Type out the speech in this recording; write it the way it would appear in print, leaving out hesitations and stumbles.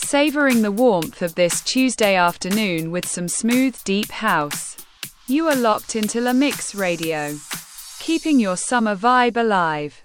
Savoring the warmth of this Tuesday afternoon with some smooth, deep house. You are locked into La Mix Radio, keeping your summer vibe alive.